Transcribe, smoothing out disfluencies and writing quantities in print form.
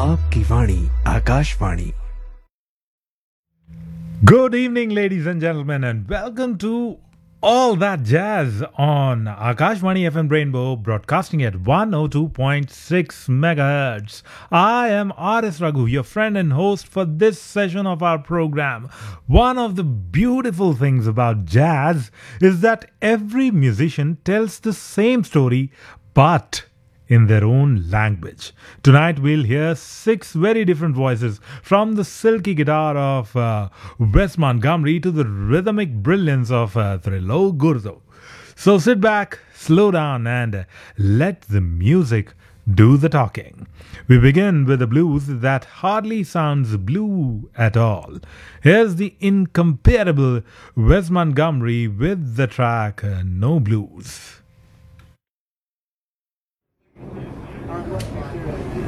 आपकी वाणी Akashvani. Good evening, ladies and gentlemen, and welcome to All That Jazz on Akashvani FM Rainbow, broadcasting at 102.6 megahertz. I am R.S. Raghu, your friend and host for this session of our program. One of the beautiful things about jazz is that every musician tells the same story, but in their own language. Tonight we'll hear 6 very different voices, from the silky guitar of Wes Montgomery to the rhythmic brilliance of Thrilo Gurdo. So sit back, slow down, and let the music do the talking. We begin with a blues that hardly sounds blue at all. Here's the incomparable Wes Montgomery with the track No Blues.